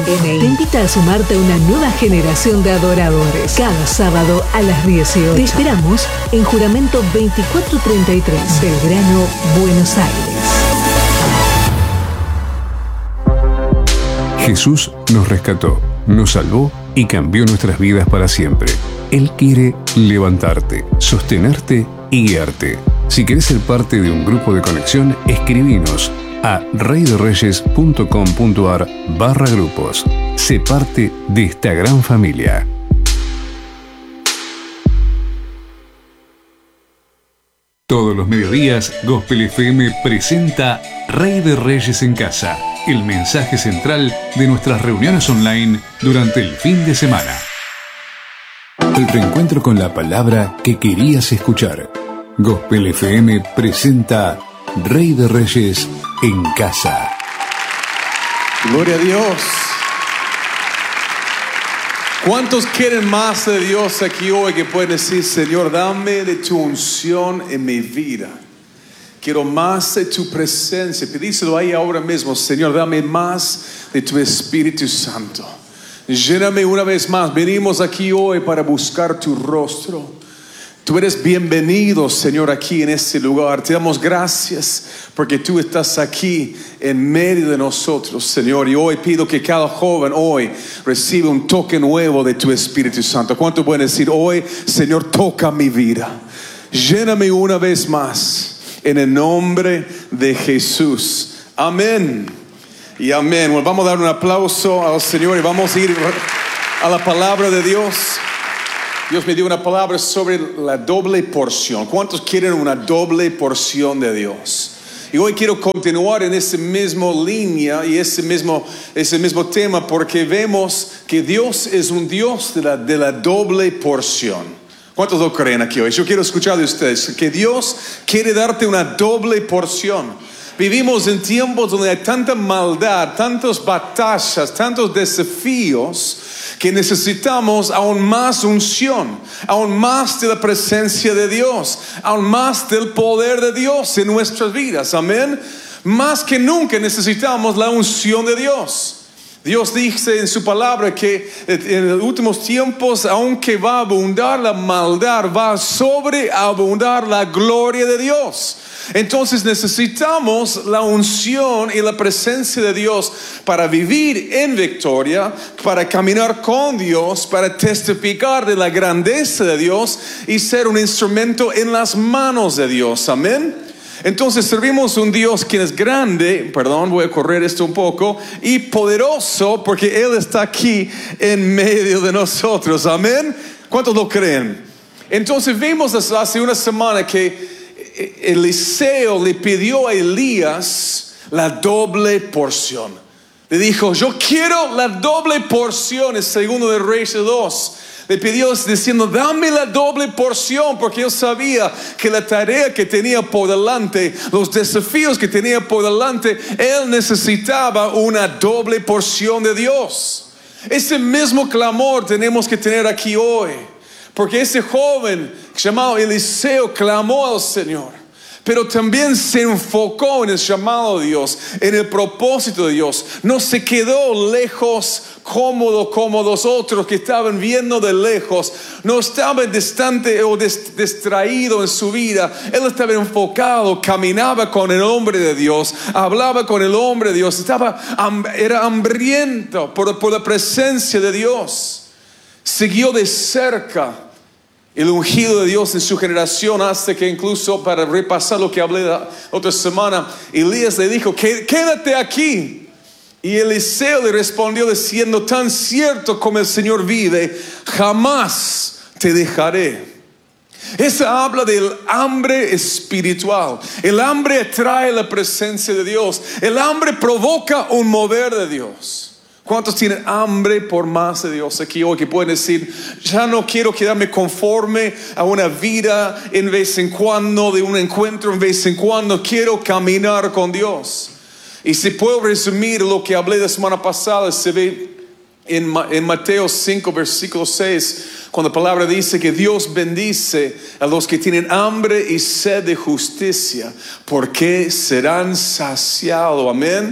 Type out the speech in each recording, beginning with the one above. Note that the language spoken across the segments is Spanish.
NI te invita a sumarte a una nueva generación de adoradores. Cada sábado a las 18. Te esperamos en Juramento 2433, Belgrano, Buenos Aires. Jesús nos rescató, nos salvó y cambió nuestras vidas para siempre. Él quiere levantarte, sostenerte y guiarte. Si querés ser parte de un grupo de conexión, escribinos a reyderreyes.com.ar/grupos. Sé parte de esta gran familia. Todos los mediodías, Gospel FM presenta Rey de Reyes en Casa, el mensaje central de nuestras reuniones online durante el fin de semana. El reencuentro con la palabra que querías escuchar. Gospel FM presenta Rey de Reyes en Casa. Gloria a Dios. ¿Cuántos quieren más de Dios aquí hoy que pueden decir, Señor, dame de tu unción en mi vida? Quiero más de tu presencia. Pedíselo ahí ahora mismo, Señor, dame más de tu Espíritu Santo. Lléname una vez más. Venimos aquí hoy para buscar tu rostro. Tú eres bienvenido, Señor, aquí en este lugar. Te damos gracias porque tú estás aquí en medio de nosotros, Señor. Y hoy pido que cada joven hoy reciba un toque nuevo de tu Espíritu Santo. ¿Cuánto pueden decir hoy, Señor, toca mi vida? Lléname una vez más en el nombre de Jesús. Amén y amén. Bueno, vamos a dar un aplauso al Señor y vamos a ir a la palabra de Dios. Dios me dio una palabra sobre la doble porción. ¿Cuántos quieren una doble porción de Dios? Y hoy quiero continuar en esa misma línea y ese mismo tema, porque vemos que Dios es un Dios de la doble porción. ¿Cuántos lo creen aquí hoy? Yo quiero escuchar de ustedes que Dios quiere darte una doble porción. Vivimos en tiempos donde hay tanta maldad, tantas batallas, tantos desafíos, que necesitamos aún más unción, aún más de la presencia de Dios, aún más del poder de Dios en nuestras vidas. Amén. Más que nunca necesitamos la unción de Dios. Dios dice en su palabra que en los últimos tiempos, aunque va a abundar la maldad, va a sobreabundar la gloria de Dios. Entonces necesitamos la unción y la presencia de Dios para vivir en victoria, para caminar con Dios, para testificar de la grandeza de Dios y ser un instrumento en las manos de Dios. Amén. Entonces servimos un Dios quien es grande, voy a correr esto un poco, y poderoso, porque Él está aquí en medio de nosotros. Amén. ¿Cuántos lo creen? Entonces vimos hace una semana que Eliseo le pidió a Elías la doble porción. Le dijo, yo quiero la doble porción. En 2 de Reyes 2 le pidió diciendo, dame la doble porción, porque él sabía que la tarea que tenía por delante, los desafíos que tenía por delante, él necesitaba una doble porción de Dios. Ese mismo clamor tenemos que tener aquí hoy, porque ese joven llamado Eliseo clamó al Señor, pero también se enfocó en el llamado de Dios, en el propósito de Dios. No se quedó lejos, cómodo como los otros que estaban viendo de lejos. No estaba distante o distraído en su vida. Él estaba enfocado, caminaba con el hombre de Dios, hablaba con el hombre de Dios. Era hambriento por la presencia de Dios. Siguió de cerca el ungido de Dios en su generación, hasta que incluso, para repasar lo que hablé la otra semana, Elías le dijo, quédate aquí. Y Eliseo le respondió diciendo, tan cierto como el Señor vive, jamás te dejaré. Esa habla del hambre espiritual. El hambre atrae la presencia de Dios. El hambre provoca un mover de Dios. ¿Cuántos tienen hambre por más de Dios aquí hoy, que pueden decir, ya no quiero quedarme conforme a una vida en vez en cuando, de un encuentro en vez en cuando, quiero caminar con Dios? Y si puedo resumir lo que hablé la semana pasada, se ve en Mateo 5 versículo 6, cuando la palabra dice que Dios bendice a los que tienen hambre y sed de justicia, porque serán saciados. Amén.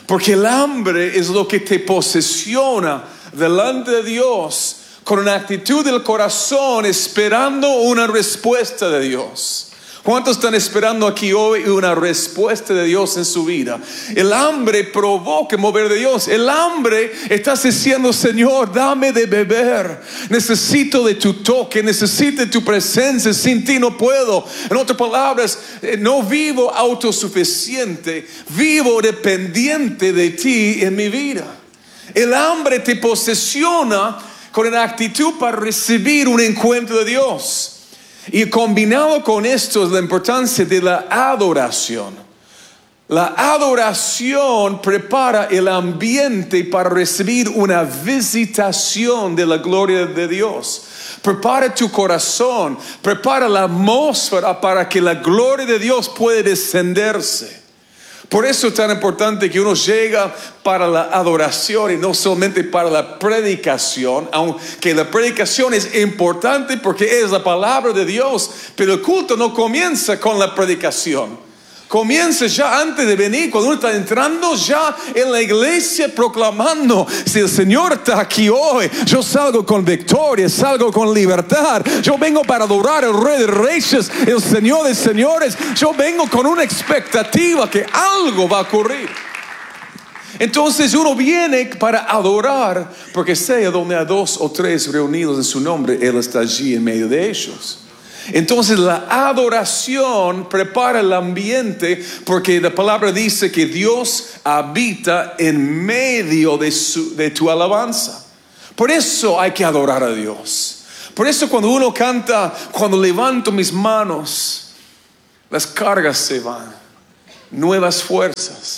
Porque el hambre es lo que te posesiona delante de Dios con una actitud del corazón esperando una respuesta de Dios. ¿Cuántos están esperando aquí hoy una respuesta de Dios en su vida? El hambre provoca mover de Dios. El hambre está diciendo, Señor, dame de beber. Necesito de tu toque, necesito de tu presencia. Sin ti no puedo. En otras palabras, no vivo autosuficiente, vivo dependiente de ti en mi vida. El hambre te posesiona con una actitud para recibir un encuentro de Dios. Y combinado con esto es la importancia de la adoración. La adoración prepara el ambiente para recibir una visitación de la gloria de Dios. Prepara tu corazón, prepara la atmósfera para que la gloria de Dios pueda descenderse. Por eso es tan importante que uno llega para la adoración y no solamente para la predicación, aunque la predicación es importante porque es la palabra de Dios, pero el culto no comienza con la predicación. Comienza ya antes de venir, cuando uno está entrando ya en la iglesia proclamando, si el Señor está aquí hoy, yo salgo con victoria, salgo con libertad. Yo vengo para adorar al Rey de Reyes, el Señor de Señores. Yo vengo con una expectativa que algo va a ocurrir. Entonces uno viene para adorar, porque sea donde hay 2 o 3 reunidos en su nombre, Él está allí en medio de ellos. Entonces la adoración prepara el ambiente, porque la palabra dice que Dios habita en medio de tu alabanza. Por eso hay que adorar a Dios. Por eso cuando uno canta, cuando levanto mis manos, las cargas se van, nuevas fuerzas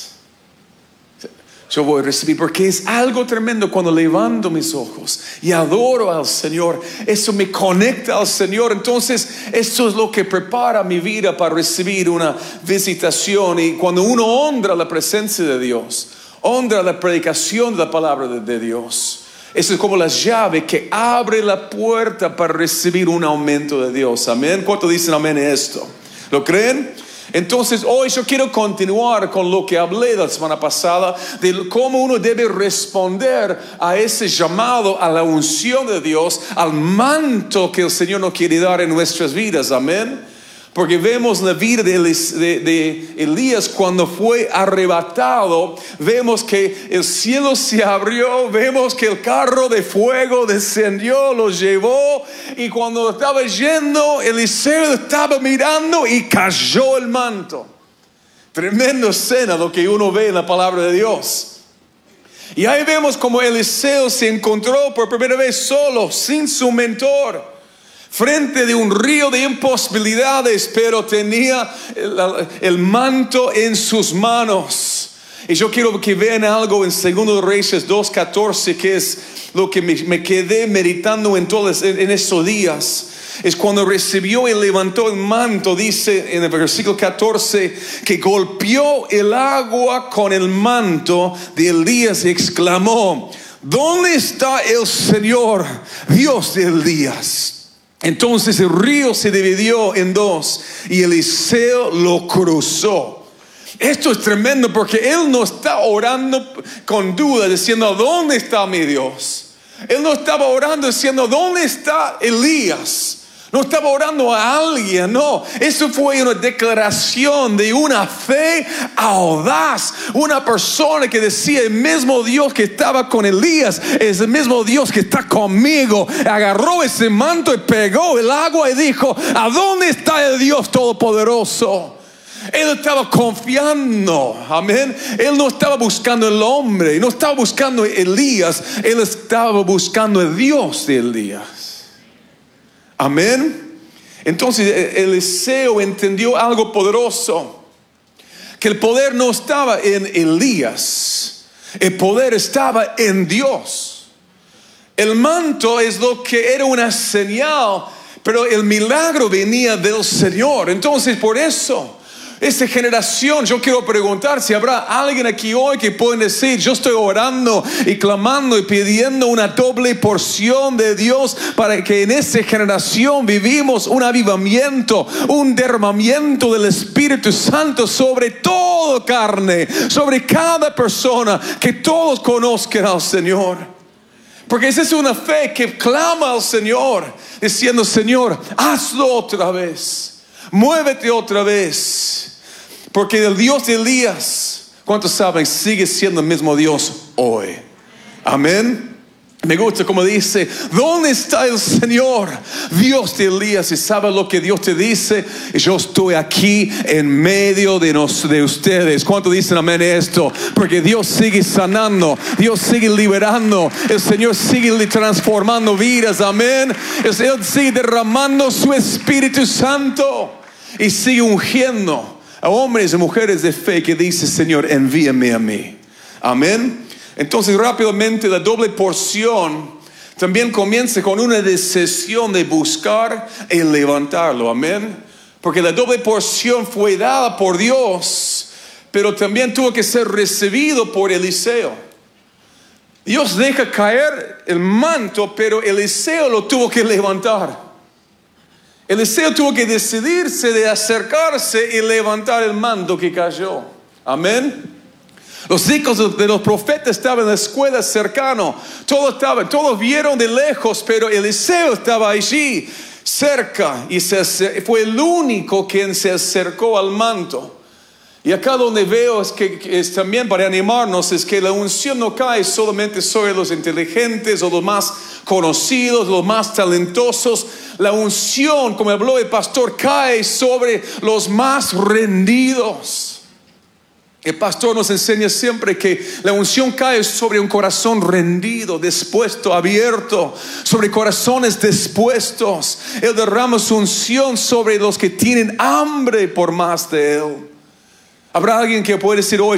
yo voy a recibir, porque es algo tremendo cuando levanto mis ojos y adoro al Señor. Eso me conecta al Señor. Entonces esto es lo que prepara mi vida para recibir una visitación. Y cuando uno honra la presencia de Dios, honra la predicación de la palabra de Dios, eso es como la llave que abre la puerta para recibir un aumento de Dios. Amén. ¿Cuántos dicen amén a esto? ¿Lo creen? Entonces hoy yo quiero continuar con lo que hablé la semana pasada, de cómo uno debe responder a ese llamado, a la unción de Dios, al manto que el Señor nos quiere dar en nuestras vidas. Amén. Porque vemos la vida de Elías cuando fue arrebatado. Vemos que el cielo se abrió. Vemos que el carro de fuego descendió, lo llevó. Y cuando estaba yendo, Eliseo estaba mirando y cayó el manto. Tremenda escena lo que uno ve en la palabra de Dios. Y ahí vemos como Eliseo se encontró por primera vez solo, sin su mentor, frente de un río de imposibilidades, pero tenía el manto en sus manos. Y yo quiero que vean algo en 2 Reyes 2:14, que es lo que me quedé meditando en estos días. Es cuando recibió y levantó el manto, dice en el versículo 14, que golpeó el agua con el manto de Elías y exclamó: ¿dónde está el Señor, Dios de Elías? Entonces el río se dividió en 2 y Eliseo lo cruzó. Esto es tremendo, porque él no está orando con duda diciendo: ¿dónde está mi Dios? Él no estaba orando diciendo: ¿dónde está Elías? No estaba orando a alguien, no. Eso fue una declaración de una fe audaz. Una persona que decía: el mismo Dios que estaba con Elías es el mismo Dios que está conmigo. Agarró ese manto y pegó el agua y dijo: ¿a dónde está el Dios Todopoderoso? Él estaba confiando, amén. Él no estaba buscando el hombre, no estaba buscando Elías. Él estaba buscando el Dios de Elías. Amén. Entonces Eliseo entendió algo poderoso, que el poder no estaba en Elías, el poder estaba en Dios. El manto es lo que era una señal, pero el milagro venía del Señor. Entonces por eso, Esta generación, yo quiero preguntar si habrá alguien aquí hoy que puede decir: yo estoy orando y clamando y pidiendo una doble porción de Dios para que en esta generación vivimos un avivamiento, un derramamiento del Espíritu Santo sobre toda carne, sobre cada persona, que todos conozcan al Señor. Porque esa es una fe que clama al Señor, diciendo: Señor, hazlo otra vez, muévete otra vez. Porque el Dios de Elías, ¿cuántos saben? Sigue siendo el mismo Dios hoy. Amén. Me gusta como dice: ¿dónde está el Señor, Dios de Elías? Y sabe lo que Dios te dice: yo estoy aquí en medio de ustedes. ¿Cuántos dicen amén a esto? Porque Dios sigue sanando, Dios sigue liberando, el Señor sigue transformando vidas. Amén. Él sigue derramando su Espíritu Santo y sigue ungiendo a hombres y mujeres de fe que dice: Señor, envíame a mí. Amén. Entonces rápidamente la doble porción también comienza con una decisión de buscar y levantarlo. Amén. Porque la doble porción fue dada por Dios, pero también tuvo que ser recibido por Eliseo. Dios deja caer el manto, pero Eliseo lo tuvo que levantar. Eliseo tuvo que decidirse de acercarse y levantar el manto que cayó. Amén. Los hijos de los profetas estaban en la escuela cercano. Todos vieron de lejos, pero Eliseo estaba allí cerca y fue el único quien se acercó al manto. Y acá donde veo es también para animarnos, es que la unción no cae solamente sobre los inteligentes o los más conocidos, los más talentosos. La unción, como habló el pastor, cae sobre los más rendidos. El pastor nos enseña siempre que la unción cae sobre un corazón rendido, dispuesto, abierto, sobre corazones dispuestos. Él derrama su unción sobre los que tienen hambre por más de Él. Habrá alguien que puede decir hoy: